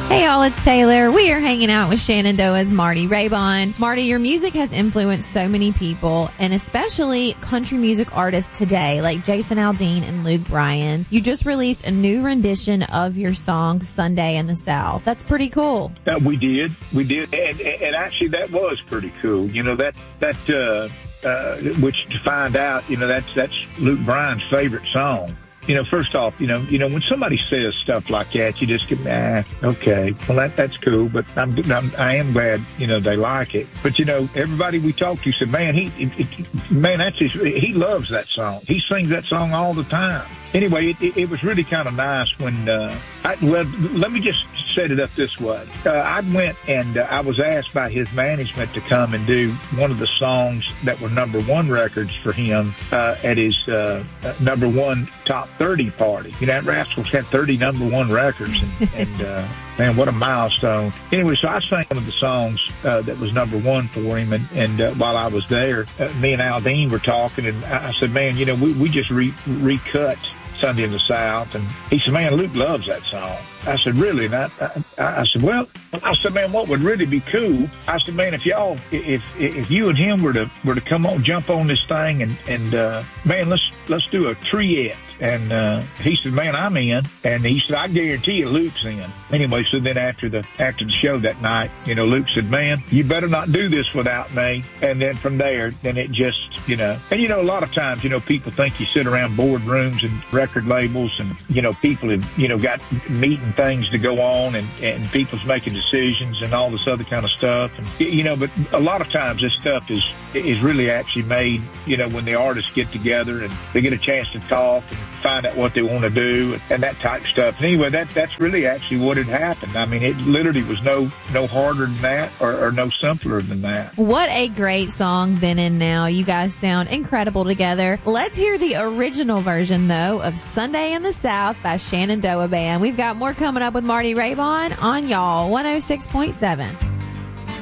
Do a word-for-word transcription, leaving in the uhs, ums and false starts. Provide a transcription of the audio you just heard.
Hey y'all, it's Taylor. We are hanging out with Shenandoah's Marty Raybon. Marty, your music has influenced so many people, and especially country music artists today, like Jason Aldean and Luke Bryan. You just released a new rendition of your song, Sunday in the South. That's pretty cool. Uh, we did. We did. And, and actually, that was pretty cool. You know, that, that, uh, uh, which to find out, you know, that's, that's Luke Bryan's favorite song. You know, first off, you know, you know, when somebody says stuff like that, you just get, ah, okay, well, that, that's cool, but I'm, I'm, I am glad, you know, they like it. But, you know, everybody we talked to said, man, he, it, it, man, that's his, he loves that song. He sings that song all the time. Anyway, it, it, it was really kind of nice when, uh, I, well, let me just set it up this way. Uh, I went and uh, I was asked by his management to come and do one of the songs that were number one records for him, uh, at his, uh, uh, number one top thirty party. You know, that Rascals had thirty number one records and, and, uh, man, what a milestone. Anyway, so I sang one of the songs, uh, that was number one for him. And, and, uh, while I was there, uh, me and Aldean were talking and I, I said, man, you know, we, we just re, recut Sunday in the South. And he said, man, Luke loves that song. I said, really? And I, I, I said, well, I said, man, what would really be cool? I said, man, if y'all, if, if you and him were to, were to come on, jump on this thing and, and, uh, man, let's, let's do a triette. And, uh, he said, man, I'm in. And he said, I guarantee you Luke's in. Anyway, so then after the, after the show that night, you know, Luke said, man, you better not do this without me. And then from there, then it just, you know, and you know, a lot of times, you know, people think you sit around boardrooms and record labels and, you know, people have, you know, got meeting things to go on and, and people's making decisions and all this other kind of stuff. And, you know, but a lot of times this stuff is, is really actually made, you know, when the artists get together and they get a chance to talk and find out what they want to do and that type of stuff. And anyway, that, that's really actually what had happened. I mean, it literally was no, no harder than that or, or no simpler than that. What a great song, Then and Now. You guys sound incredible together. Let's hear the original version, though, of Sunday in the South by Shenandoah Band. We've got more coming up with Marty Raybon on Y'all one oh six point seven.